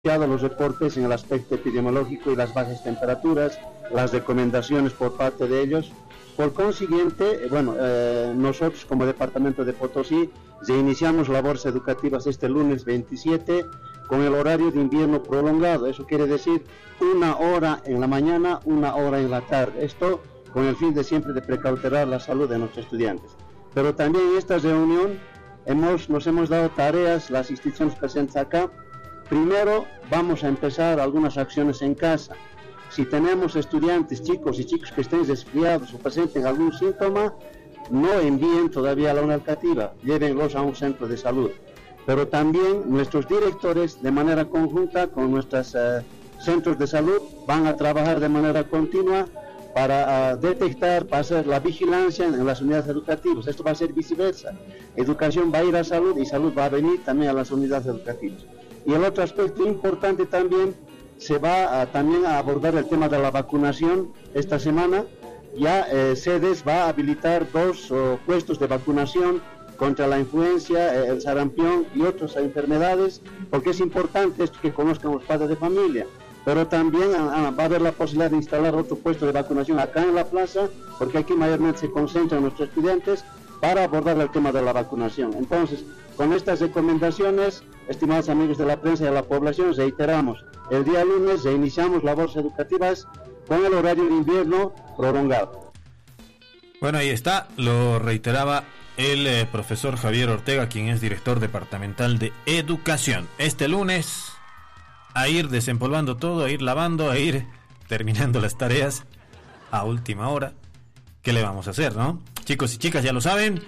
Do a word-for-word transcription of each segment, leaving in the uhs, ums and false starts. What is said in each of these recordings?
los reportes en el aspecto epidemiológico y las bajas temperaturas, las recomendaciones por parte de ellos. Por consiguiente, bueno, eh, nosotros como Departamento de Potosí reiniciamos labores educativas este lunes veintisiete con el horario de invierno prolongado. Eso quiere decir una hora en la mañana, una hora en la tarde. Esto con el fin de siempre de precautelar la salud de nuestros estudiantes. Pero también en esta reunión hemos, nos hemos dado tareas, las instituciones presentes acá. Primero vamos a empezar algunas acciones en casa. Si tenemos estudiantes, chicos y chicos que estén resfriados o presenten algún síntoma, no envíen todavía a la unidad educativa, llévenlos a un centro de salud. Pero también nuestros directores, de manera conjunta con nuestros uh, centros de salud, van a trabajar de manera continua para uh, detectar, para hacer la vigilancia en, en las unidades educativas. Esto va a ser viceversa. Educación va a ir a salud y salud va a venir también a las unidades educativas. Y el otro aspecto importante también, se va a, también a abordar el tema de la vacunación esta semana. Ya eh, CEDES va a habilitar dos oh, puestos de vacunación contra la influencia, eh, el sarampión y otras enfermedades, porque es importante esto que conozcan los padres de familia. Pero también ah, va a haber la posibilidad de instalar otro puesto de vacunación acá en la plaza, porque aquí mayormente se concentran nuestros estudiantes para abordar el tema de la vacunación. Entonces, con estas recomendaciones, estimados amigos de la prensa y de la población, reiteramos, el día lunes reiniciamos labores educativas con el horario de invierno prolongado. Bueno, ahí está, lo reiteraba el eh, profesor Javier Ortega, quien es director departamental de Educación. Este lunes, a ir desempolvando todo, a ir lavando, a ir terminando las tareas a última hora. ¿Qué le vamos a hacer, no? Chicos y chicas, ya lo saben.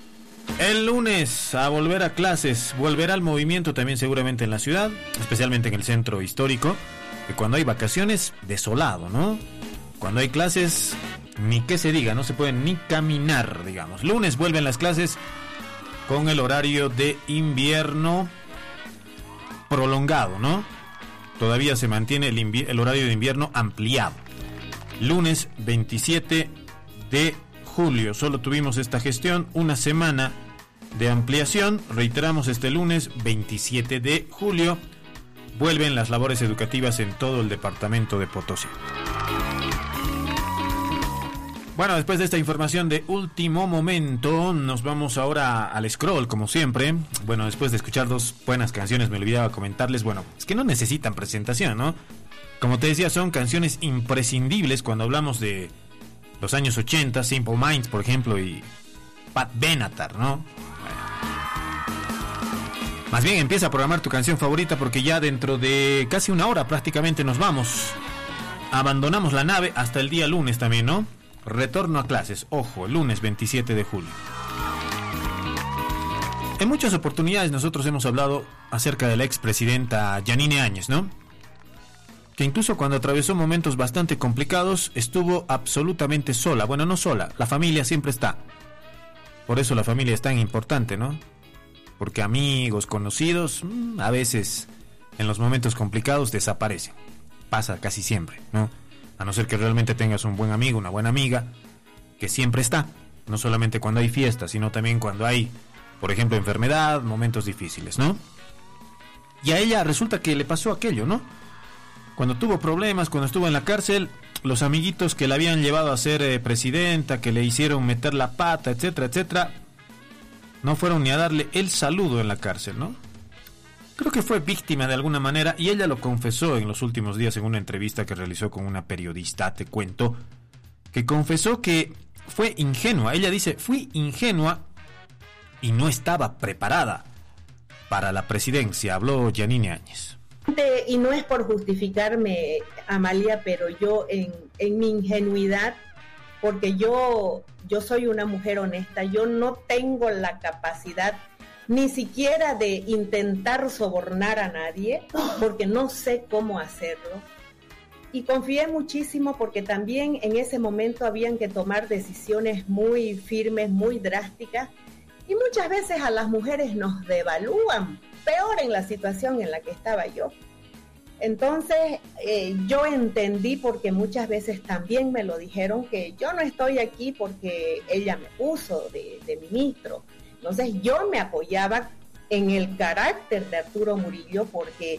El lunes a volver a clases, volverá al movimiento también seguramente en la ciudad, especialmente en el centro histórico, que cuando hay vacaciones, desolado, ¿no? Cuando hay clases, ni qué se diga, no se puede ni caminar, digamos. Lunes vuelven las clases con el horario de invierno prolongado, ¿no? Todavía se mantiene el, invi- el horario de invierno ampliado. Lunes veintisiete de julio, solo tuvimos esta gestión, una semana de ampliación. Reiteramos, este lunes veintisiete de julio vuelven las labores educativas en todo el departamento de Potosí. Bueno, después de esta información de último momento, nos vamos ahora al scroll, como siempre. Bueno, después de escuchar dos buenas canciones, me olvidaba comentarles, bueno, es que no necesitan presentación, ¿no? Como te decía, son canciones imprescindibles cuando hablamos de los años ochenta, Simple Minds, por ejemplo, y Pat Benatar, ¿no? Más bien empieza a programar tu canción favorita, porque ya dentro de casi una hora prácticamente nos vamos. Abandonamos la nave hasta el día lunes también, ¿no? Retorno a clases, ojo, lunes veintisiete de julio. En muchas oportunidades nosotros hemos hablado acerca de la expresidenta Yanine Áñez, ¿no? Que incluso cuando atravesó momentos bastante complicados, estuvo absolutamente sola. Bueno, no sola, la familia siempre está. Por eso la familia es tan importante, ¿no? Porque amigos, conocidos, a veces en los momentos complicados desaparecen. Pasa casi siempre, ¿no? A no ser que realmente tengas un buen amigo, una buena amiga, que siempre está. No solamente cuando hay fiestas, sino también cuando hay, por ejemplo, enfermedad, momentos difíciles, ¿no? Y a ella resulta que le pasó aquello, ¿no? Cuando tuvo problemas, cuando estuvo en la cárcel, los amiguitos que la habían llevado a ser eh, presidenta, que le hicieron meter la pata, etcétera, etcétera, no fueron ni a darle el saludo en la cárcel, ¿no? Creo que fue víctima de alguna manera, y ella lo confesó en los últimos días en una entrevista que realizó con una periodista, te cuento, que confesó que fue ingenua. Ella dice, fui ingenua y no estaba preparada para la presidencia. Habló Yanine Áñez. Y no es por justificarme, Amalia, pero yo en, en mi ingenuidad, porque yo, yo soy una mujer honesta, yo no tengo la capacidad ni siquiera de intentar sobornar a nadie, porque no sé cómo hacerlo. Y confié muchísimo porque también en ese momento habían que tomar decisiones muy firmes, muy drásticas, y muchas veces a las mujeres nos devalúan, peor en la situación en la que estaba yo. Entonces eh, yo entendí, porque muchas veces también me lo dijeron, que yo no estoy aquí porque ella me puso de, de ministro. Entonces yo me apoyaba en el carácter de Arturo Murillo, porque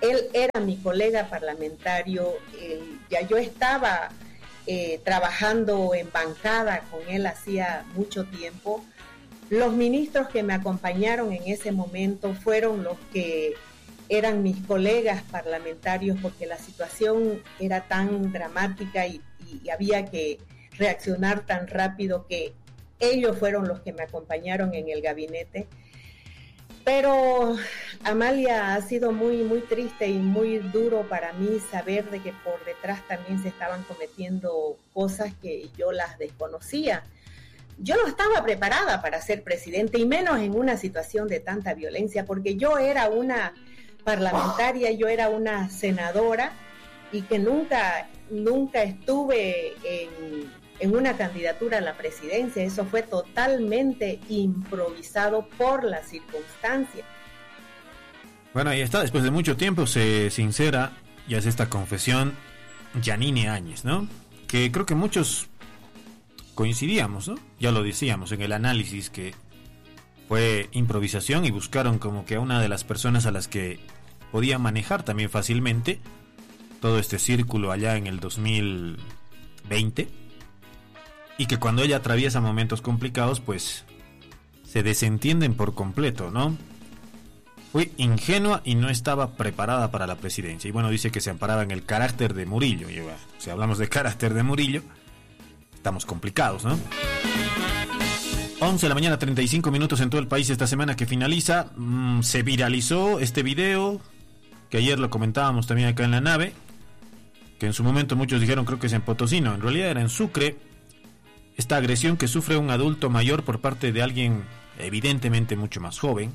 él era mi colega parlamentario, eh, ya yo estaba eh, trabajando en bancada con él hacía mucho tiempo. Los ministros que me acompañaron en ese momento fueron los que eran mis colegas parlamentarios, porque la situación era tan dramática y, y, y había que reaccionar tan rápido que ellos fueron los que me acompañaron en el gabinete. Pero, Amalia, ha sido muy, muy triste y muy duro para mí saber de que por detrás también se estaban cometiendo cosas que yo las desconocía. Yo no estaba preparada para ser presidente, y menos en una situación de tanta violencia, porque yo era una parlamentaria, yo era una senadora, y que nunca, nunca estuve en, en una candidatura a la presidencia. Eso fue totalmente improvisado por la circunstancia. Bueno, ahí está, después de mucho tiempo se sincera y hace esta confesión Yanine Áñez, ¿no? Que creo que muchos coincidíamos, ¿no? Ya lo decíamos en el análisis, que fue improvisación y buscaron como que a una de las personas a las que podía manejar también fácilmente todo este círculo allá en el dos mil veinte, y que cuando ella atraviesa momentos complicados pues se desentienden por completo, ¿no? Fue ingenua y no estaba preparada para la presidencia. Y bueno, dice que se amparaba en el carácter de Murillo. Y bueno, si hablamos de carácter de Murillo, estamos complicados, ¿no? once de la mañana, treinta y cinco minutos en todo el país esta semana que finaliza. Mmm, se viralizó este video, que ayer lo comentábamos también acá en la nave, que en su momento muchos dijeron creo que es en Potosí, no, en realidad era en Sucre. Esta agresión que sufre un adulto mayor por parte de alguien evidentemente mucho más joven.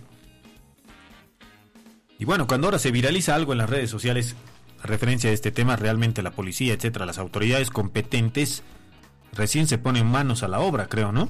Y bueno, cuando ahora se viraliza algo en las redes sociales a referencia de este tema, realmente la policía, etcétera, las autoridades competentes recién se ponen manos a la obra, creo, ¿no?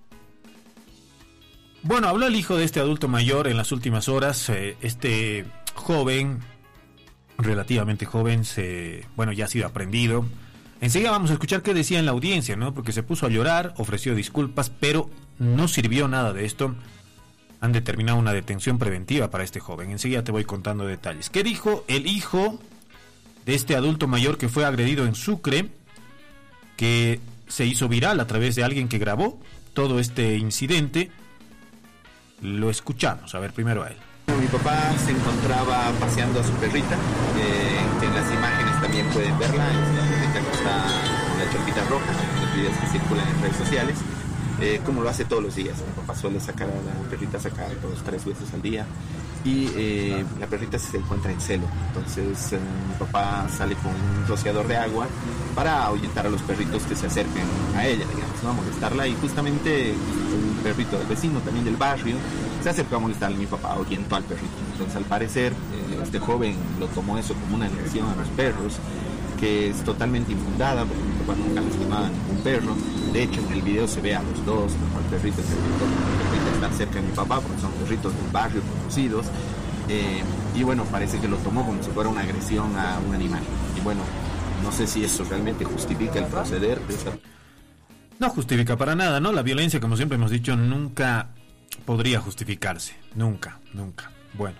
Bueno, habló el hijo de este adulto mayor en las últimas horas. Eh, este joven, relativamente joven, se, bueno, ya ha sido aprendido. Enseguida vamos a escuchar qué decía en la audiencia, ¿no? Porque se puso a llorar, ofreció disculpas, pero no sirvió nada de esto. Han determinado una detención preventiva para este joven. Enseguida te voy contando detalles. ¿Qué dijo el hijo de este adulto mayor que fue agredido en Sucre, que se hizo viral a través de alguien que grabó todo este incidente? Lo escuchamos. A ver, primero a él. Mi papá se encontraba paseando a su perrita, eh, que en las imágenes también pueden verla. Es una perrita que está con la chorpita roja, en los videos que circulan en redes sociales. Eh, como lo hace todos los días. Mi papá suele sacar a la perrita, sacar dos, tres veces al día, y eh, la perrita se encuentra en celo. Entonces eh, mi papá sale con un rociador de agua para ahuyentar a los perritos que se acerquen a ella, digamos, ¿no? A molestarla, y justamente un perrito del vecino, también del barrio, se acercó a molestarle. Mi papá ahuyentó al perrito. Entonces, al parecer, eh, este joven lo tomó eso como una lección a los perros, que es totalmente infundada, porque mi papá nunca lastimaba a ningún perro. De hecho, en el video se ve a los dos, como el perrito y el perrito, el perrito está cerca de mi papá, porque son perritos del barrio conocidos. Eh, y bueno, parece que lo tomó como si fuera una agresión a un animal. Y bueno, no sé si eso realmente justifica el proceder de esa... No justifica para nada, ¿no? La violencia, como siempre hemos dicho, nunca podría justificarse. Nunca, nunca. Bueno.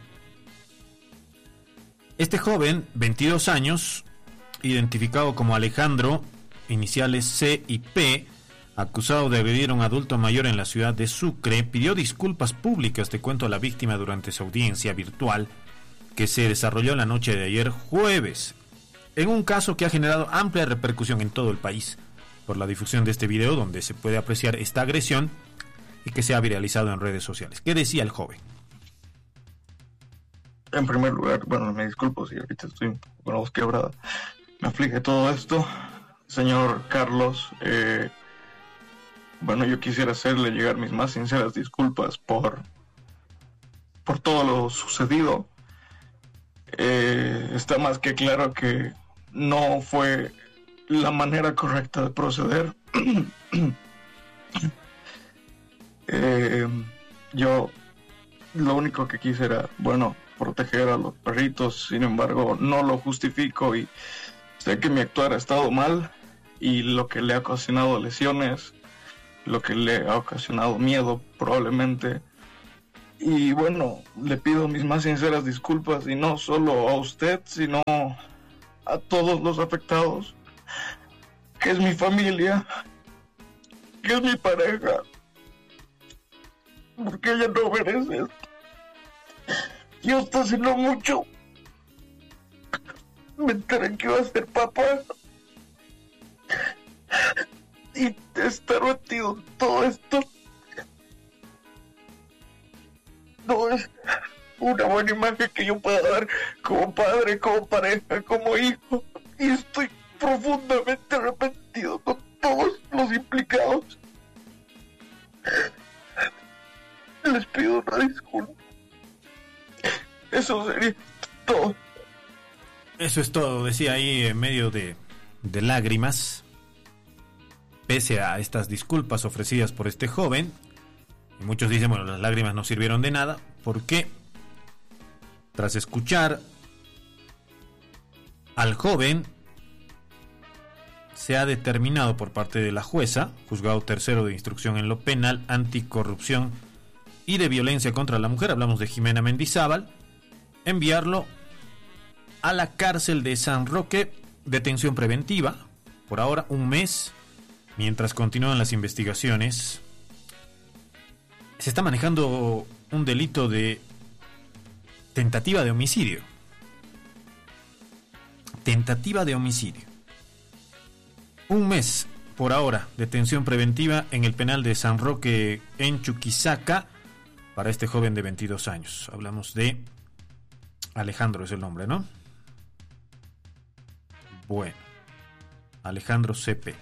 Este joven, veintidós años, identificado como Alejandro, iniciales C y P, acusado de agredir a un adulto mayor en la ciudad de Sucre, pidió disculpas públicas, te cuento, a la víctima durante su audiencia virtual que se desarrolló la noche de ayer jueves, en un caso que ha generado amplia repercusión en todo el país por la difusión de este video donde se puede apreciar esta agresión y que se ha viralizado en redes sociales. ¿Qué decía el joven? En primer lugar, bueno, me disculpo si ahorita estoy con la voz quebrada. Me aflige todo esto, señor Carlos. Eh, bueno, yo quisiera hacerle llegar mis más sinceras disculpas por, por todo lo sucedido. Eh, está más que claro que no fue la manera correcta de proceder. eh, yo lo único que quise era, bueno, proteger a los perritos. Sin embargo, no lo justifico y sé que mi actuar ha estado mal, y lo que le ha ocasionado lesiones, lo que le ha ocasionado miedo probablemente, Y bueno, le pido mis más sinceras disculpas, y no solo a usted, sino a todos los afectados, que es mi familia, que es mi pareja, porque ella no merece esto. Yo hasta hace no mucho me enteré que iba a ser papá, y estar metido en todo esto no es una buena imagen que yo pueda dar como padre, como pareja, como hijo, y estoy profundamente arrepentido con todos los implicados. Les pido una disculpa. Eso sería todo. Eso es todo, decía ahí en medio de, de lágrimas, pese a estas disculpas ofrecidas por este joven. Y muchos dicen, bueno, las lágrimas no sirvieron de nada, porque tras escuchar al joven, se ha determinado por parte de la jueza, juzgado tercero de instrucción en lo penal, anticorrupción y de violencia contra la mujer, hablamos de Jimena Mendizábal, enviarlo a la cárcel de San Roque, detención preventiva, por ahora un mes, mientras continúan las investigaciones. Se está manejando un delito de tentativa de homicidio. Tentativa de homicidio. Un mes, por ahora, detención preventiva en el penal de San Roque en Chuquisaca para este joven de veintidós años. Hablamos de Alejandro, es el nombre, ¿no? Bueno, Alejandro C P.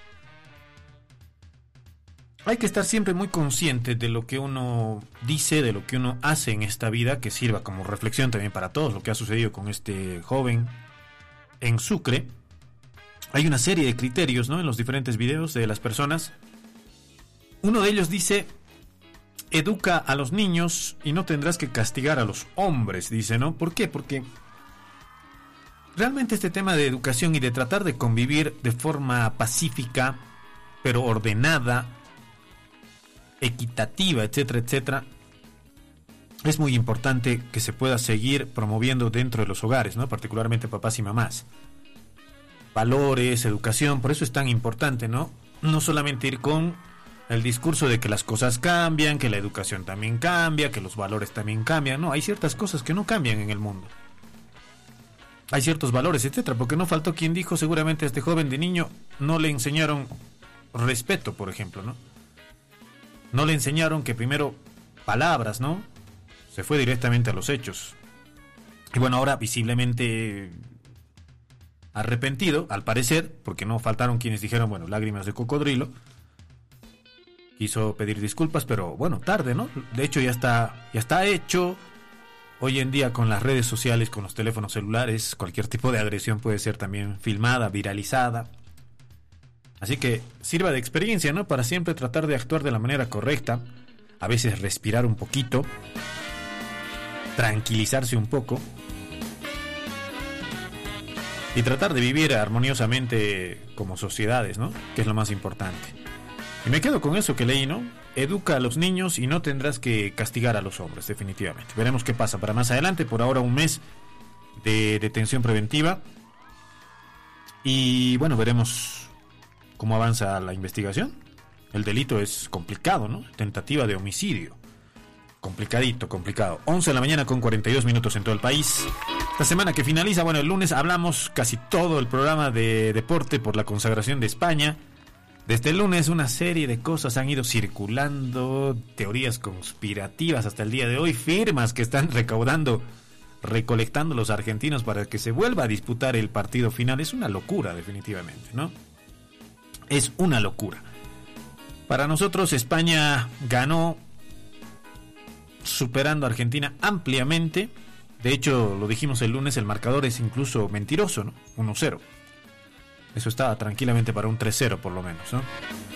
Hay que estar siempre muy consciente de lo que uno dice, de lo que uno hace en esta vida, que sirva como reflexión también para todos, lo que ha sucedido con este joven en Sucre. Hay una serie de criterios, ¿no?, en los diferentes videos de las personas. Uno de ellos dice: educa a los niños y no tendrás que castigar a los hombres, dice, ¿no? ¿Por qué? Porque realmente este tema de educación y de tratar de convivir de forma pacífica, pero ordenada, equitativa, etcétera, etcétera, es muy importante que se pueda seguir promoviendo dentro de los hogares, ¿no?, particularmente papás y mamás. Valores, educación, por eso es tan importante, ¿no? No solamente ir con el discurso de que las cosas cambian, que la educación también cambia, que los valores también cambian. No, hay ciertas cosas que no cambian en el mundo. Hay ciertos valores, etcétera, porque no faltó quien dijo, seguramente a este joven de niño no le enseñaron respeto, por ejemplo, ¿no? No le enseñaron que primero palabras, ¿no? Se fue directamente a los hechos. Y bueno, ahora visiblemente arrepentido, al parecer, porque no faltaron quienes dijeron, bueno, lágrimas de cocodrilo. Quiso pedir disculpas, pero bueno, tarde, ¿no? De hecho ya está, ya está hecho. Hoy en día con las redes sociales, con los teléfonos celulares, cualquier tipo de agresión puede ser también filmada, viralizada. Así que sirva de experiencia, ¿no?, para siempre tratar de actuar de la manera correcta. A veces respirar un poquito, tranquilizarse un poco y tratar de vivir armoniosamente como sociedades, ¿no?, que es lo más importante. Y me quedo con eso que leí, ¿no? Educa a los niños y no tendrás que castigar a los hombres, definitivamente. Veremos qué pasa para más adelante. Por ahora un mes de detención preventiva. Y bueno, veremos cómo avanza la investigación. El delito es complicado, ¿no? Tentativa de homicidio. Complicadito, complicado. once de la mañana con cuarenta y dos minutos en todo el país. Esta semana que finaliza, bueno, el lunes hablamos casi todo el programa de deporte por la consagración de España. Desde el lunes una serie de cosas han ido circulando, teorías conspirativas hasta el día de hoy, firmas que están recaudando, recolectando los argentinos para que se vuelva a disputar el partido final. Es una locura, definitivamente, ¿no? Es una locura. Para nosotros España ganó superando a Argentina ampliamente. De hecho, lo dijimos el lunes, el marcador es incluso mentiroso, ¿no? uno cero. Eso estaba tranquilamente para un tres cero por lo menos, ¿no?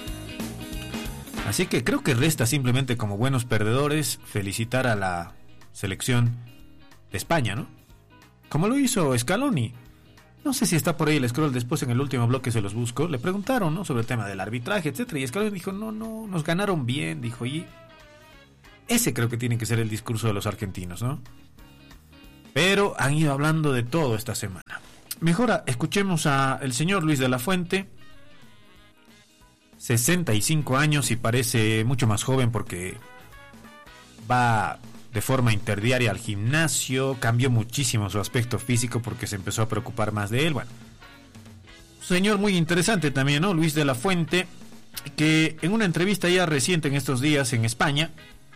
Así que creo que resta simplemente, como buenos perdedores, felicitar a la selección de España, ¿no? Como lo hizo Scaloni. No sé si está por ahí el scroll, después en el último bloque se los busco. Le preguntaron, ¿no?, sobre el tema del arbitraje, etcétera, y Scaloni dijo, no, no, nos ganaron bien, dijo, y Ese creo que tiene que ser el discurso de los argentinos, ¿no? Pero han ido hablando de todo esta semana. Mejor escuchemos al señor Luis de la Fuente, sesenta y cinco años y parece mucho más joven porque va de forma interdiaria al gimnasio, cambió muchísimo su aspecto físico porque se empezó a preocupar más de él. Bueno, señor muy interesante también, ¿no? Luis de la Fuente, que en una entrevista ya reciente en estos días en España,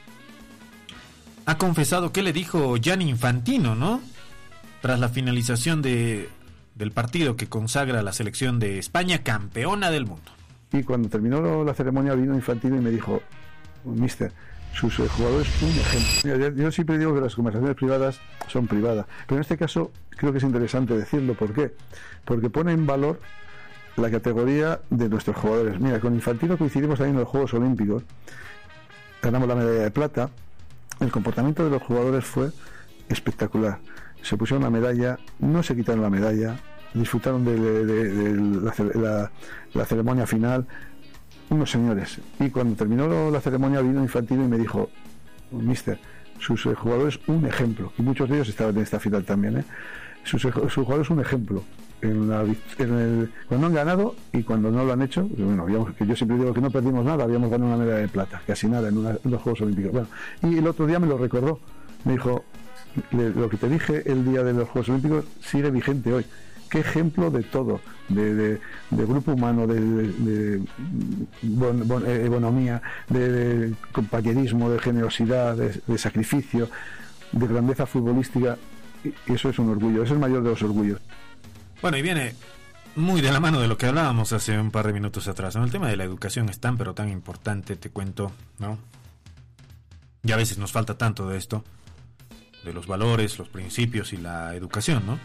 ha confesado que le dijo Gianni Infantino, ¿no? Tras la finalización de, del partido que consagra a la selección de España campeona del mundo. Y cuando terminó la ceremonia vino Infantino y me dijo, mister, sus eh, jugadores un ejemplo. Mira, yo, yo siempre digo que las conversaciones privadas son privadas, pero en este caso creo que es interesante decirlo. ¿Por qué? Porque pone en valor la categoría de nuestros jugadores. Mira, con Infantino coincidimos también en los Juegos Olímpicos, ganamos la medalla de plata. El comportamiento de los jugadores fue espectacular. Se pusieron la medalla, no se quitaron la medalla, disfrutaron de, de, de, de la, la, la ceremonia final, unos señores. Y cuando terminó la ceremonia vino Infantino y me dijo, mister, sus eh, jugadores un ejemplo, y muchos de ellos estaban en esta final también, ¿eh? sus, sus jugadores un ejemplo. En la, en el, cuando han ganado y cuando no lo han hecho, bueno, habíamos, que yo siempre digo que no perdimos nada, habíamos ganado una medalla de plata, casi nada en, una, en los Juegos Olímpicos. Bueno, y el otro día me lo recordó, me dijo, le, lo que te dije el día de los Juegos Olímpicos sigue vigente hoy. Qué ejemplo de todo, de, de, de grupo humano, de, de, de bon, bon, eh, bonomía, de, de compañerismo, de generosidad, de, de sacrificio, de grandeza futbolística, y eso es un orgullo, es el mayor de los orgullos. Bueno, y viene muy de la mano de lo que hablábamos hace un par de minutos atrás, ¿no? El tema de la educación es tan pero tan importante, te cuento, ¿no? Y a veces nos falta tanto de esto, de los valores, los principios y la educación, ¿no?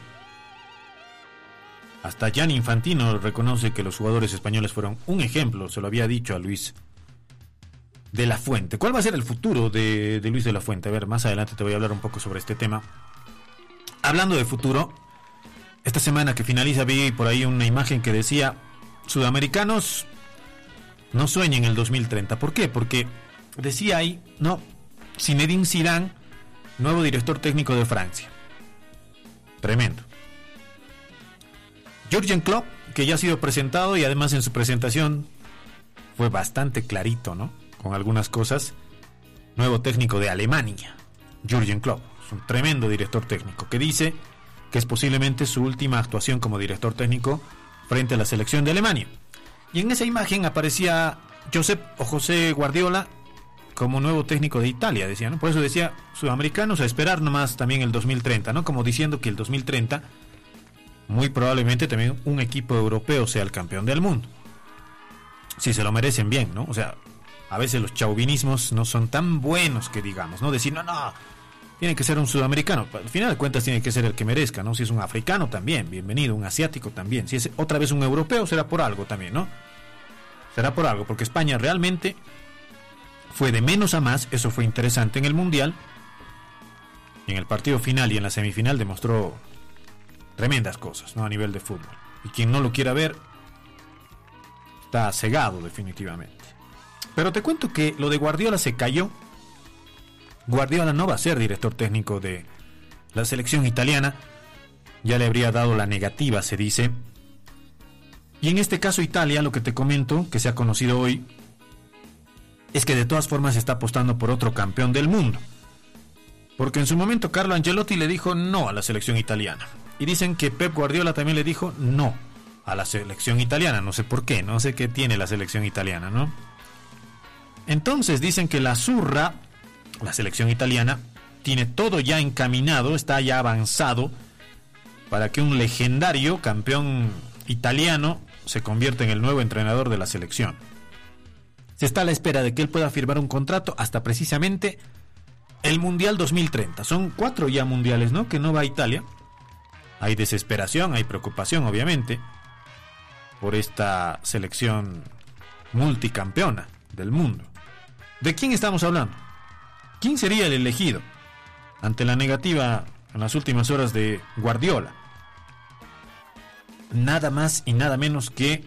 Hasta Gianni Infantino reconoce que los jugadores españoles fueron un ejemplo, se lo había dicho a Luis de la Fuente. ¿Cuál va a ser el futuro de, de Luis de la Fuente? A ver, más adelante te voy a hablar un poco sobre este tema. Hablando de futuro, esta semana que finaliza vi por ahí una imagen que decía: sudamericanos no sueñen el dos mil treinta. ¿Por qué? Porque decía ahí, no, Zinedine Zidane, nuevo director técnico de Francia. Tremendo. Jürgen Klopp, que ya ha sido presentado y además en su presentación fue bastante clarito, ¿no? Con algunas cosas. Nuevo técnico de Alemania, Jürgen Klopp, es un tremendo director técnico que dice que es posiblemente su última actuación como director técnico frente a la selección de Alemania. Y en esa imagen aparecía Josep o José Guardiola como nuevo técnico de Italia, decía, ¿no? Por eso decía, sudamericanos a esperar nomás también el dos mil treinta, ¿no? Como diciendo que el dos mil treinta muy probablemente también un equipo europeo sea el campeón del mundo. Si se lo merecen bien, ¿no? O sea, a veces los chauvinismos no son tan buenos que digamos, ¿no? Decir, no, no, tiene que ser un sudamericano. Al final de cuentas tiene que ser el que merezca, ¿no? Si es un africano también, bienvenido, un asiático también. Si es otra vez un europeo, será por algo también, ¿no? Será por algo, porque España realmente fue de menos a más, eso fue interesante en el Mundial. Y en el partido final y en la semifinal demostró tremendas cosas, ¿no? A nivel de fútbol. Y quien no lo quiera ver está cegado definitivamente. Pero te cuento que lo de Guardiola se cayó. Guardiola no va a ser director técnico de la selección italiana. Ya le habría dado la negativa, se dice. Y en este caso Italia, lo que te comento, que se ha conocido hoy, es que de todas formas está apostando por otro campeón del mundo. Porque en su momento Carlo Ancelotti le dijo no a la selección italiana. Y dicen que Pep Guardiola también le dijo no a la selección italiana. No sé por qué, no sé qué tiene la selección italiana, ¿no? Entonces dicen que la Azzurra, la selección italiana, tiene todo ya encaminado, está ya avanzado para que un legendario campeón italiano se convierta en el nuevo entrenador de la selección. Se está a la espera de que él pueda firmar un contrato hasta precisamente el Mundial dos mil treinta. Son cuatro ya mundiales, ¿no?, que no va a Italia. Hay desesperación, hay preocupación, obviamente, por esta selección multicampeona del mundo. ¿De quién estamos hablando? ¿Quién sería el elegido ante la negativa en las últimas horas de Guardiola? Nada más y nada menos que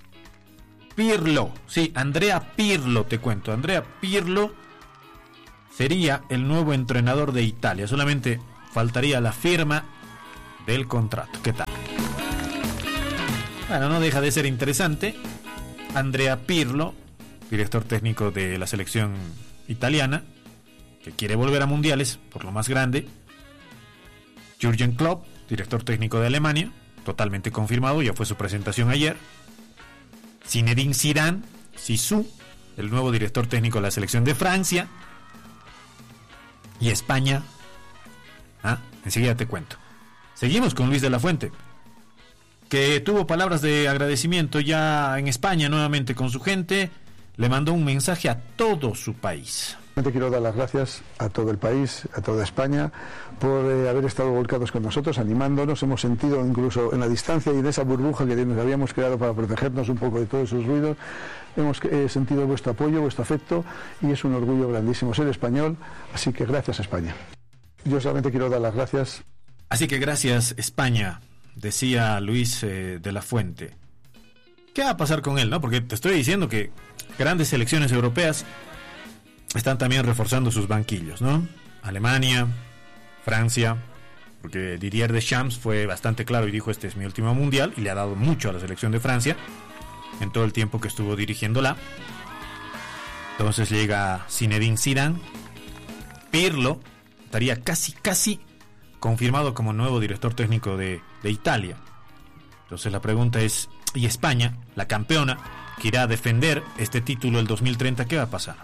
Pirlo. Sí, Andrea Pirlo, te cuento. Andrea Pirlo sería el nuevo entrenador de Italia. Solamente faltaría la firma del contrato. ¿Qué tal? Bueno, no deja de ser interesante. Andrea Pirlo, director técnico de la selección italiana, que quiere volver a mundiales por lo más grande. Jürgen Klopp, director técnico de Alemania, totalmente confirmado, ya fue su presentación ayer. Zinedine Zidane, Zizou, el nuevo director técnico de la selección de Francia. Y España. Ah, enseguida te cuento. Seguimos con Luis de la Fuente, que tuvo palabras de agradecimiento ya en España nuevamente con su gente. Le mandó un mensaje a todo su país. Quiero dar las gracias a todo el país, a toda España, por eh, haber estado volcados con nosotros, animándonos. Hemos sentido incluso en la distancia y en esa burbuja que nos habíamos creado para protegernos un poco de todos esos ruidos. Hemos eh, sentido vuestro apoyo, vuestro afecto, y es un orgullo grandísimo ser español. Así que gracias, España. Yo solamente quiero dar las gracias. Así que gracias, España, decía Luis eh, de la Fuente. ¿Qué va a pasar con él, no? Porque te estoy diciendo que grandes selecciones europeas están también reforzando sus banquillos, ¿no? Alemania, Francia, porque Didier Deschamps fue bastante claro y dijo: este es mi último mundial, y le ha dado mucho a la selección de Francia en todo el tiempo que estuvo dirigiéndola. Entonces llega Zinedine Zidane. Pirlo estaría casi, casi confirmado como nuevo director técnico de, de Italia. Entonces la pregunta es, ¿y España, la campeona, que irá a defender este título el dos mil treinta, qué va a pasar?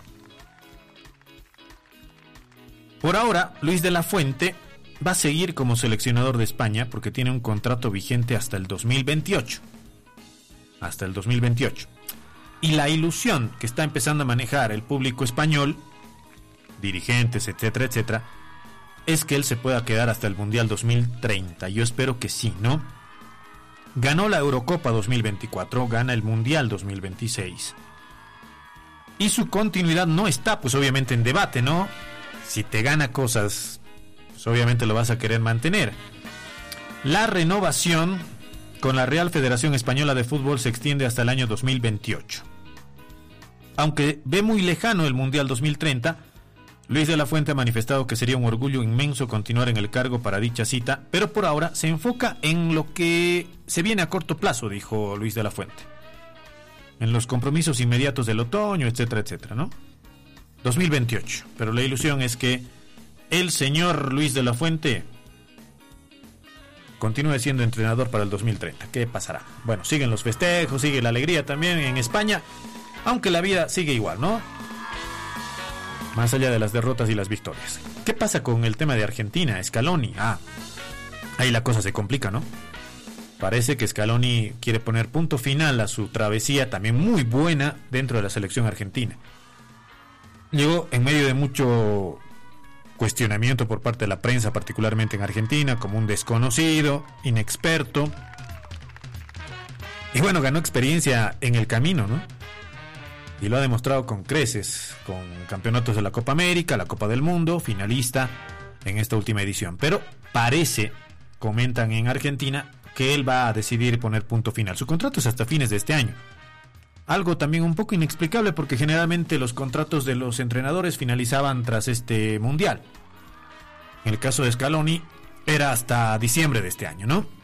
Por ahora, Luis de la Fuente va a seguir como seleccionador de España porque tiene un contrato vigente hasta el dos mil veintiocho. Hasta el dos mil veintiocho. Y la ilusión que está empezando a manejar el público español, dirigentes, etcétera, etcétera, es que él se pueda quedar hasta el Mundial dos mil treinta. Yo espero que sí, ¿no? Ganó la Eurocopa dos mil veinticuatro, gana el Mundial dos mil veintiséis. Y su continuidad no está, pues obviamente, en debate, ¿no? Si te gana cosas, pues obviamente lo vas a querer mantener. La renovación con la Real Federación Española de Fútbol se extiende hasta el año dos mil veintiocho. Aunque ve muy lejano el Mundial dos mil treinta, Luis de la Fuente ha manifestado que sería un orgullo inmenso continuar en el cargo para dicha cita, pero por ahora se enfoca en lo que se viene a corto plazo, dijo Luis de la Fuente. En los compromisos inmediatos del otoño, etcétera, etcétera, ¿no? dos mil veintiocho, pero la ilusión es que el señor Luis de la Fuente continúe siendo entrenador para el dos mil treinta. ¿Qué pasará? Bueno, siguen los festejos, sigue la alegría también en España, aunque la vida sigue igual, ¿no? Más allá de las derrotas y las victorias. ¿Qué pasa con el tema de Argentina? Scaloni. Ah, ahí la cosa se complica, ¿no? Parece que Scaloni quiere poner punto final a su travesía, también muy buena, dentro de la selección argentina. Llegó en medio de mucho cuestionamiento por parte de la prensa, particularmente en Argentina, como un desconocido, inexperto. Y bueno, ganó experiencia en el camino, ¿no? Y lo ha demostrado con creces, con campeonatos de la Copa América, la Copa del Mundo, finalista en esta última edición. Pero parece, comentan en Argentina, que él va a decidir poner punto final. Su contrato es hasta fines de este año. Algo también un poco inexplicable porque generalmente los contratos de los entrenadores finalizaban tras este mundial. En el caso de Scaloni era hasta diciembre de este año, ¿no?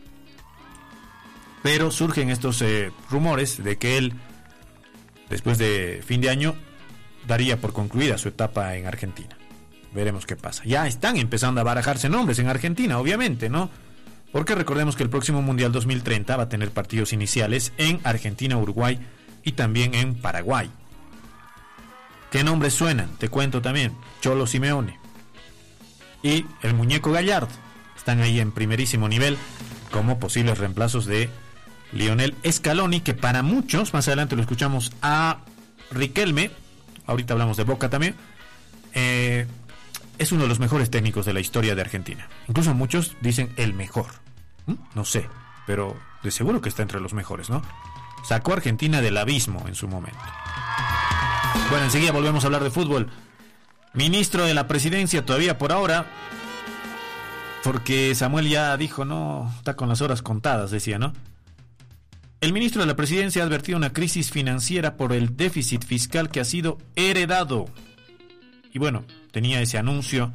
Pero surgen estos eh, rumores de que él, después de fin de año, daría por concluida su etapa en Argentina. Veremos qué pasa. Ya están empezando a barajarse nombres en Argentina, obviamente, ¿no? Porque recordemos que el próximo Mundial dos mil treinta va a tener partidos iniciales en Argentina, Uruguay y también en Paraguay. ¿Qué nombres suenan? Te cuento también. Cholo Simeone y el Muñeco Gallardo están ahí en primerísimo nivel como posibles reemplazos de Lionel Scaloni, que para muchos, más adelante lo escuchamos a Riquelme, ahorita hablamos de Boca también, eh, es uno de los mejores técnicos de la historia de Argentina. Incluso muchos dicen el mejor. ¿Mm? No sé, pero de seguro que está entre los mejores, ¿no? Sacó a Argentina del abismo en su momento. Bueno, enseguida volvemos a hablar de fútbol. Ministro de la Presidencia todavía por ahora, porque Samuel ya dijo, no, está con las horas contadas, decía, ¿no? El ministro de la Presidencia ha advertido una crisis financiera por el déficit fiscal que ha sido heredado y bueno, tenía ese anuncio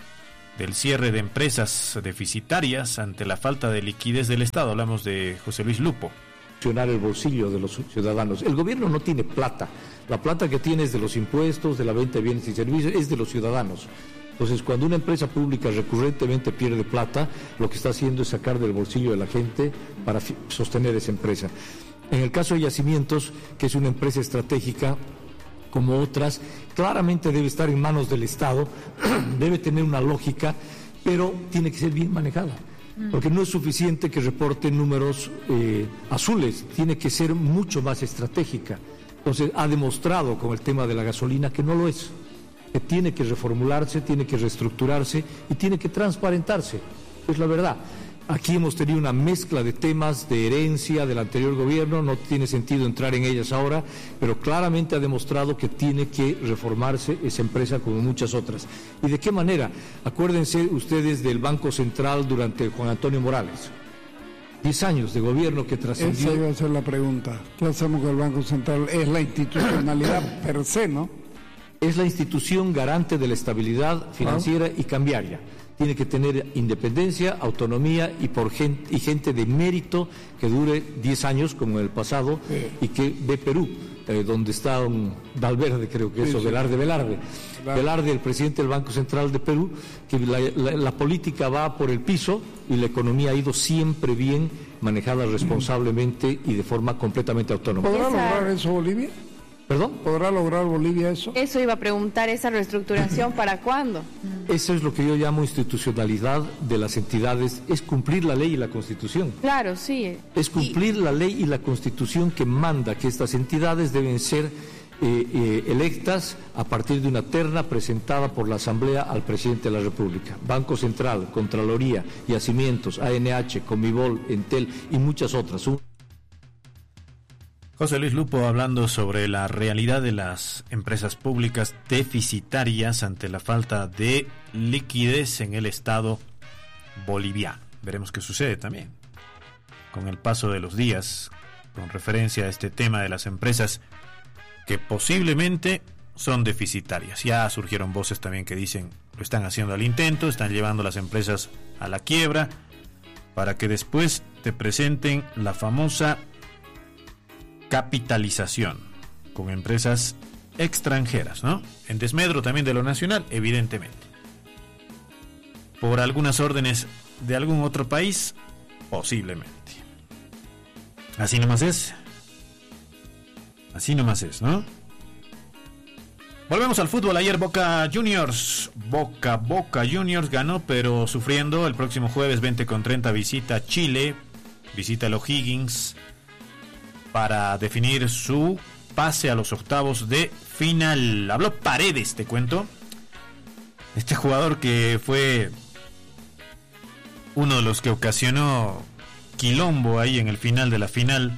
del cierre de empresas deficitarias ante la falta de liquidez del Estado. Hablamos de José Luis Lupo. El bolsillo de los ciudadanos. El gobierno no tiene plata. La plata que tiene es de los impuestos, de la venta de bienes y servicios, es de los ciudadanos. Entonces, cuando una empresa pública recurrentemente pierde plata, lo que está haciendo es sacar del bolsillo de la gente para sostener esa empresa. En el caso de Yacimientos, que es una empresa estratégica como otras, claramente debe estar en manos del Estado, debe tener una lógica, pero tiene que ser bien manejada. Porque no es suficiente que reporte números eh, azules, tiene que ser mucho más estratégica. Entonces ha demostrado con el tema de la gasolina que no lo es, que tiene que reformularse, tiene que reestructurarse y tiene que transparentarse. Es la verdad. Aquí hemos tenido una mezcla de temas de herencia del anterior gobierno, no tiene sentido entrar en ellas ahora, pero claramente ha demostrado que tiene que reformarse esa empresa como muchas otras. ¿Y de qué manera? Acuérdense ustedes del Banco Central durante Juan Antonio Morales. Diez años de gobierno que trascendió. Esa iba a ser la pregunta. ¿Qué hacemos con el Banco Central? Es la institucionalidad per se, ¿no? Es la institución garante de la estabilidad financiera ah. y cambiaria. Tiene que tener independencia, autonomía y por gente, y gente de mérito que dure diez años como en el pasado, sí. Y que de Perú, eh, donde está un Valverde, creo que es, sí, o Velarde, Velarde. Claro. Velarde, el presidente del Banco Central de Perú, que la, la, la política va por el piso y la economía ha ido siempre bien manejada responsablemente y de forma completamente autónoma. ¿Podrá lograr eso Bolivia? ¿Perdón? ¿Podrá lograr Bolivia eso? Eso iba a preguntar, ¿esa reestructuración para cuándo? Eso es lo que yo llamo institucionalidad de las entidades, es cumplir la ley y la Constitución. Claro, sí. Es cumplir y... la ley y la Constitución que manda que estas entidades deben ser eh, eh, electas a partir de una terna presentada por la Asamblea al Presidente de la República. Banco Central, Contraloría, Yacimientos, A N H, Comibol, Entel y muchas otras. José Luis Lupo hablando sobre la realidad de las empresas públicas deficitarias ante la falta de liquidez en el Estado boliviano. Veremos qué sucede también con el paso de los días con referencia a este tema de las empresas que posiblemente son deficitarias. Ya surgieron voces también que dicen lo están haciendo al intento, están llevando las empresas a la quiebra para que después te presenten la famosa capitalización con empresas extranjeras, ¿no? En desmedro también de lo nacional, evidentemente. Por algunas órdenes de algún otro país, posiblemente. Así nomás es. Así nomás es, ¿no? Volvemos al fútbol. Ayer Boca Juniors, Boca, Boca Juniors ganó, pero sufriendo. El próximo jueves veinte con treinta visita Chile, visita el O'Higgins, para definir su pase a los octavos de final. Habló Paredes, te cuento. Este jugador que fue uno de los que ocasionó quilombo ahí en el final de la final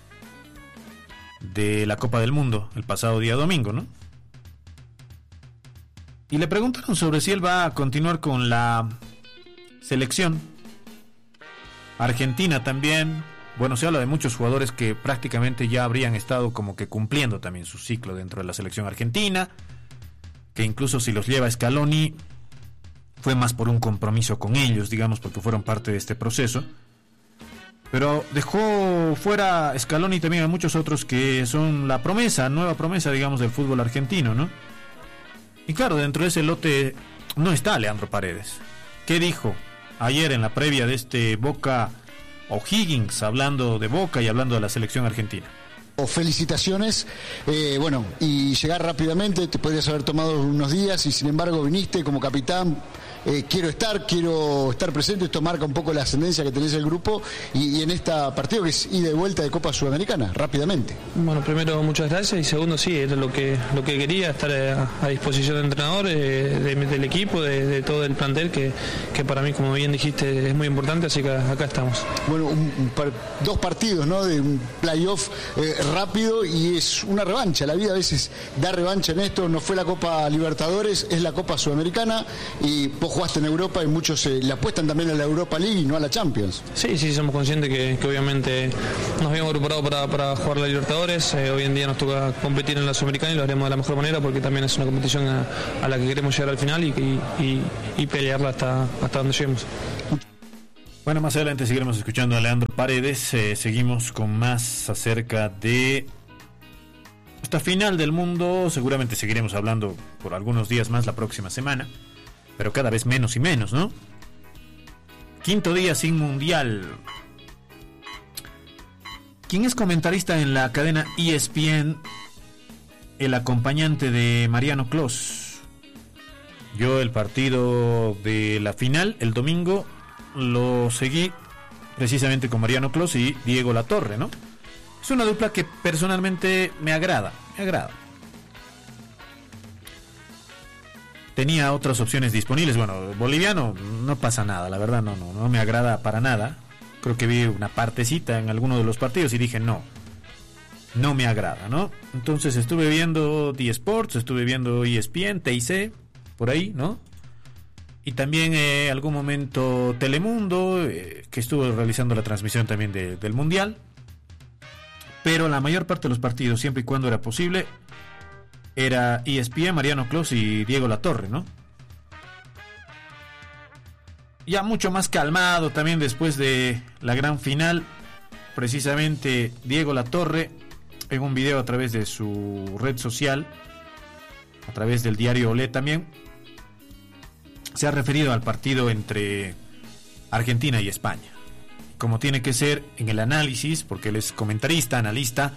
de la Copa del Mundo el pasado día domingo, ¿no? Y le preguntaron sobre si él va a continuar con la selección argentina también. Bueno, se habla de muchos jugadores que prácticamente ya habrían estado como que cumpliendo también su ciclo dentro de la selección argentina, que incluso si los lleva Scaloni fue más por un compromiso con ellos, digamos, porque fueron parte de este proceso. Pero dejó fuera Scaloni también a muchos otros que son la promesa, nueva promesa, digamos, del fútbol argentino, ¿no? Y claro, dentro de ese lote no está Leandro Paredes. ¿Qué dijo ayer en la previa de este Boca O'Higgins, hablando de Boca y hablando de la selección argentina? Felicitaciones, eh, bueno, y llegar rápidamente, te podrías haber tomado unos días y sin embargo viniste como capitán. Eh, quiero estar, quiero estar presente, esto marca un poco la ascendencia que tenés el grupo y, y en este partido que es ida y vuelta de Copa Sudamericana, rápidamente. Bueno, primero muchas gracias y segundo sí, era lo que lo que quería, estar a, a disposición del entrenador, eh, de, del equipo, de, de todo el plantel que, que para mí, como bien dijiste, es muy importante, así que acá estamos. Bueno, un, un par, dos partidos, ¿no? De un playoff eh, rápido y es una revancha, la vida a veces da revancha en esto, no fue la Copa Libertadores, es la Copa Sudamericana y vos jugaste en Europa y muchos eh, le apuestan también a la Europa League y no a la Champions. Sí, sí, somos conscientes que, que obviamente nos habíamos preparado para, para jugar la Libertadores. Eh, hoy en día nos toca competir en la Sudamericana y lo haremos de la mejor manera porque también es una competición a, a la que queremos llegar al final y, y, y, y pelearla hasta, hasta donde lleguemos. Bueno, más adelante seguiremos escuchando a Leandro Paredes. Eh, seguimos con más acerca de esta final del mundo. Seguramente seguiremos hablando por algunos días más la próxima semana, pero cada vez menos y menos, ¿no? Quinto día sin mundial. ¿Quién es comentarista en la cadena E S P N? El acompañante de Mariano Clos. Yo el partido de la final, el domingo, lo seguí precisamente con Mariano Clos y Diego Latorre, ¿no? Es una dupla que personalmente me agrada, me agrada. Tenía otras opciones disponibles. Bueno, boliviano no pasa nada, la verdad no, no, no me agrada para nada. Creo que vi una partecita en alguno de los partidos y dije no, no me agrada, ¿no? Entonces estuve viendo D Sports, estuve viendo E S P N, T I C, por ahí, ¿no? Y también eh, algún momento Telemundo, eh, que estuvo realizando la transmisión también de, del Mundial. Pero la mayor parte de los partidos, siempre y cuando era posible, era E S P N, Mariano Clos y Diego Latorre, ¿no? Ya mucho más calmado también después de la gran final. Precisamente Diego Latorre, en un video a través de su red social, a través del diario Olé también, se ha referido al partido entre Argentina y España, como tiene que ser en el análisis, porque él es comentarista, analista.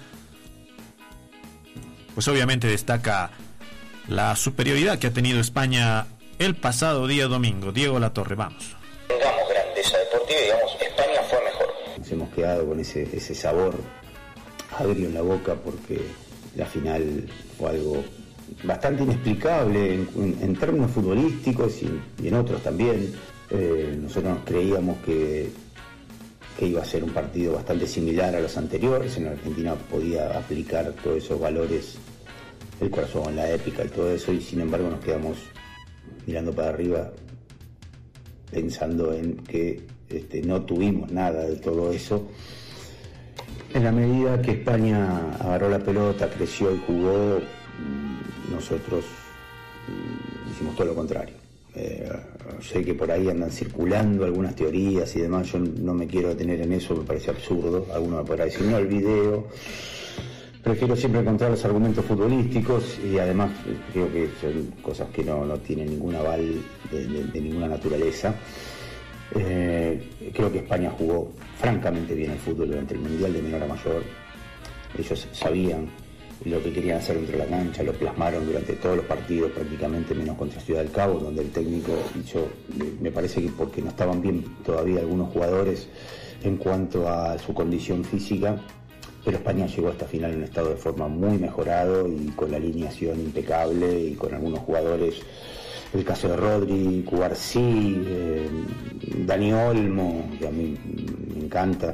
Pues obviamente destaca la superioridad que ha tenido España el pasado día domingo. Diego Latorre, vamos. Tengamos grandeza deportiva y digamos, España fue mejor. Nos hemos quedado con ese, ese sabor agrio en la boca porque la final fue algo bastante inexplicable en, en, en términos futbolísticos y, y en otros también. Eh, nosotros creíamos que, que iba a ser un partido bastante similar a los anteriores. En Argentina podía aplicar todos esos valores, el corazón, la épica y todo eso, y sin embargo nos quedamos mirando para arriba pensando en que este, no tuvimos nada de todo eso. En la medida que España agarró la pelota, creció y jugó, nosotros hicimos todo lo contrario. Eh, sé que por ahí andan circulando algunas teorías y demás, yo no me quiero detener en eso, me parece absurdo. Alguno me podrá decir, no, el video. Prefiero siempre encontrar los argumentos futbolísticos y además creo que son cosas que no, no tienen ningún aval de, de, de ninguna naturaleza. Eh, creo que España jugó francamente bien el fútbol durante el Mundial de menor a mayor. Ellos sabían lo que querían hacer dentro de la cancha, lo plasmaron durante todos los partidos prácticamente, menos contra Ciudad del Cabo, donde el técnico hizo, me parece que porque no estaban bien todavía algunos jugadores en cuanto a su condición física, pero España llegó a esta final en un estado de forma muy mejorado y con la alineación impecable y con algunos jugadores, el caso de Rodri, Cubarsí, eh, Dani Olmo, que a mí me encanta,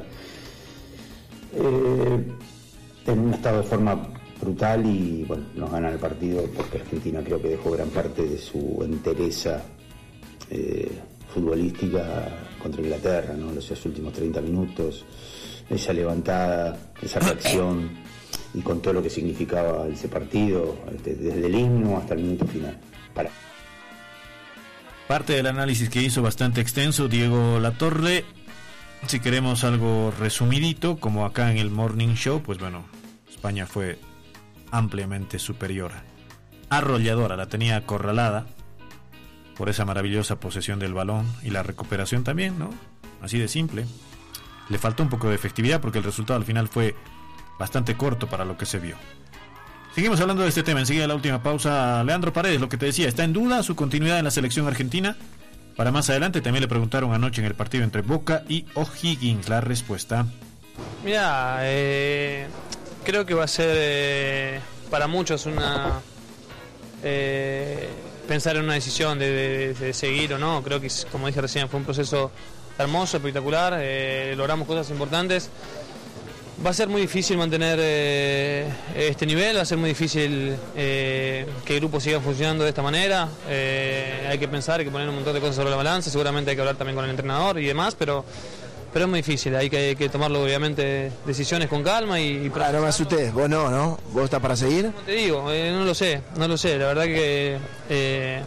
eh, en un estado de forma brutal y bueno, nos ganan el partido porque Argentina creo que dejó gran parte de su entereza eh, futbolística contra Inglaterra, ¿no? Los últimos treinta minutos, esa levantada, esa reacción y con todo lo que significaba ese partido, desde el himno hasta el minuto final. Para. Parte del análisis que hizo bastante extenso Diego Latorre. Si queremos algo resumidito, como acá en el Morning Show, pues bueno, España fue ampliamente superior, arrolladora, la tenía acorralada por esa maravillosa posesión del balón y la recuperación también, ¿no? Así de simple. Le faltó un poco de efectividad porque el resultado al final fue bastante corto para lo que se vio. Seguimos hablando de este tema, enseguida la última pausa. Leandro Paredes, lo que te decía, ¿está en duda su continuidad en la selección argentina? Para más adelante también le preguntaron anoche en el partido entre Boca y O'Higgins. La respuesta: mira, eh, creo que va a ser eh, para muchos una eh, pensar en una decisión de, de, de seguir o no. Creo que, como dije recién, fue un proceso hermoso, espectacular, eh, logramos cosas importantes Va a ser muy difícil mantener eh, este nivel, va a ser muy difícil eh, que el grupo siga funcionando de esta manera. Eh, hay que pensar, hay que poner un montón de cosas sobre la balanza, seguramente hay que hablar también con el entrenador y demás, pero, pero es muy difícil, hay que, hay que tomarlo obviamente decisiones con calma y... y ah, no me asustes, vos no, ¿no? ¿Vos estás para seguir? No te digo, eh, no lo sé, no lo sé, la verdad que... Eh,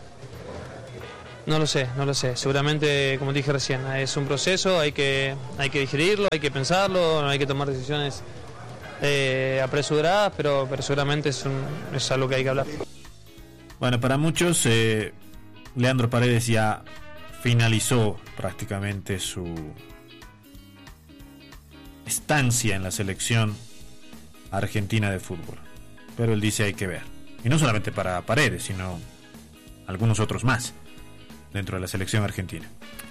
No lo sé, no lo sé. Seguramente, como dije recién, es un proceso, hay que, hay que digerirlo, hay que pensarlo, no hay que tomar decisiones eh, apresuradas, pero, pero seguramente es, un, es algo que hay que hablar. Bueno, para muchos, eh, Leandro Paredes ya finalizó prácticamente su estancia en la selección argentina de fútbol. Pero él dice hay que ver. Y no solamente para Paredes, sino algunos otros más dentro de la selección argentina.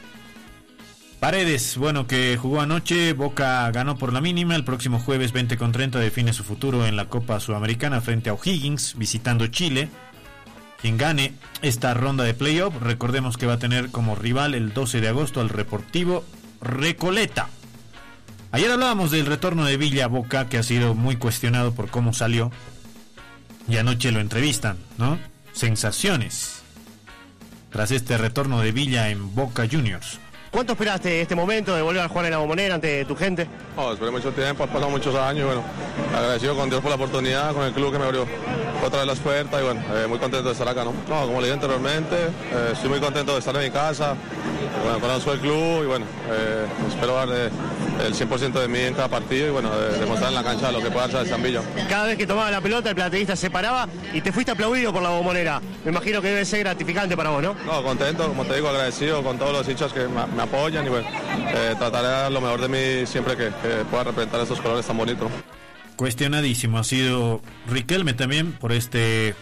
Paredes, bueno, que jugó anoche, Boca ganó por la mínima, el próximo jueves veinte con treinta define su futuro en la Copa Sudamericana frente a O'Higgins, visitando Chile. Quien gane esta ronda de playoff, recordemos que va a tener como rival el doce de agosto al Deportivo Recoleta. Ayer hablábamos del retorno de Villa a Boca, que ha sido muy cuestionado por cómo salió, y anoche lo entrevistan, ¿no? Sensaciones tras este retorno de Villa en Boca Juniors. ¿Cuánto esperaste este momento de volver a jugar en la Bombonera ante tu gente? Oh, esperé mucho tiempo, han pasado muchos años y bueno, agradecido con Dios por la oportunidad, con el club que me abrió otra vez las puertas y bueno, eh, muy contento de estar acá, ¿no? No, como le dije anteriormente, eh, estoy muy contento de estar en mi casa, bueno, conozco el club y bueno, eh, espero dar eh, el cien por ciento de mí en cada partido y bueno, de, demostrar en la cancha lo que puede hacer el Zambillo. Cada vez que tomaba la pelota el platenista se paraba y te fuiste aplaudido por la Bombonera. Me imagino que debe ser gratificante para vos, ¿no? No, contento, como te digo, agradecido con todos los hinchas que me, me apoyan y bueno, eh, trataré de dar lo mejor de mí siempre que, que pueda representar esos colores tan bonitos. Cuestionadísimo ha sido Riquelme también por este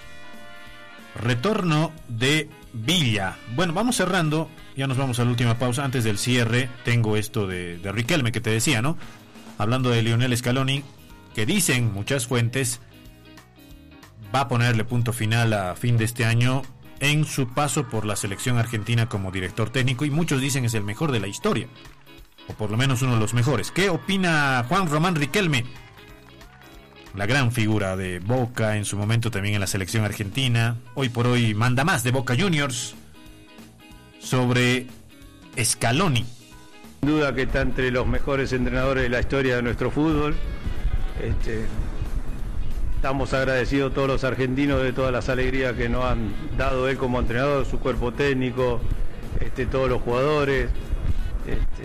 retorno de Villa. Bueno, vamos cerrando, ya nos vamos a la última pausa. Antes del cierre tengo esto de, de Riquelme que te decía, ¿no? Hablando de Lionel Scaloni, que dicen muchas fuentes va a ponerle punto final a fin de este año en su paso por la selección argentina como director técnico, y muchos dicen es el mejor de la historia, o por lo menos uno de los mejores. ¿Qué opina Juan Román Riquelme? La gran figura de Boca, en su momento también en la selección argentina, hoy por hoy manda más de Boca Juniors, sobre Scaloni. Sin duda que está entre los mejores entrenadores de la historia de nuestro fútbol. Este, estamos agradecidos todos los argentinos de todas las alegrías que nos han dado él como entrenador, su cuerpo técnico, este, todos los jugadores. Este,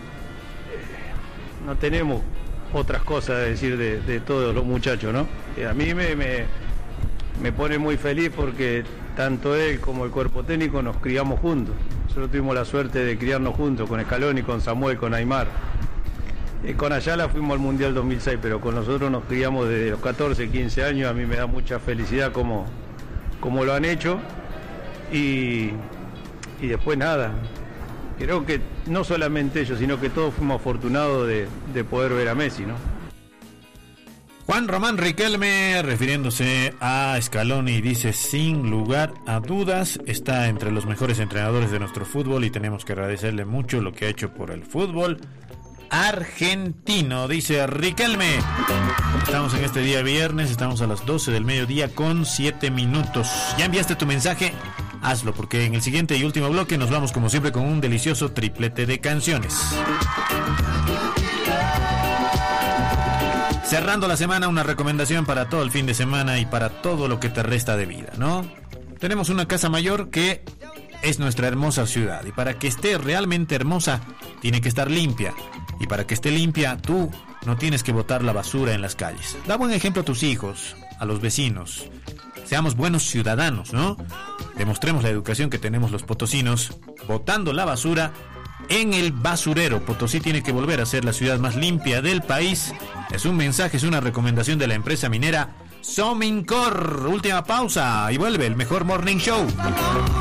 eh, no tenemos otras cosas de decir de, de todos los muchachos, ¿no? Eh, a mí me, me, me pone muy feliz porque tanto él como el cuerpo técnico nos criamos juntos. Nosotros tuvimos la suerte de criarnos juntos con Scaloni, con Samuel, con Aymar. Eh, con Ayala fuimos al Mundial dos mil seis, pero con nosotros nos criamos desde los catorce, quince años. A mí me da mucha felicidad como, como lo han hecho. Y, y después nada. Creo que no solamente ellos, sino que todos fuimos afortunados de, de poder ver a Messi, ¿no? Juan Román Riquelme, refiriéndose a Scaloni, dice: sin lugar a dudas, está entre los mejores entrenadores de nuestro fútbol y tenemos que agradecerle mucho lo que ha hecho por el fútbol argentino, dice Riquelme. Estamos en este día viernes, estamos a las doce del mediodía con siete minutos. ¿Ya enviaste tu mensaje? Hazlo, porque en el siguiente y último bloque nos vamos como siempre con un delicioso triplete de canciones. Cerrando la semana, una recomendación para todo el fin de semana y para todo lo que te resta de vida, ¿no? Tenemos una casa mayor que es nuestra hermosa ciudad, y para que esté realmente hermosa tiene que estar limpia, y para que esté limpia tú no tienes que botar la basura en las calles. Da buen ejemplo a tus hijos, a los vecinos. Seamos buenos ciudadanos, ¿no? Demostremos la educación que tenemos los potosinos botando la basura en el basurero. Potosí tiene que volver a ser la ciudad más limpia del país. Es un mensaje, es una recomendación de la empresa minera Somincor. Última pausa y vuelve el mejor Morning Show.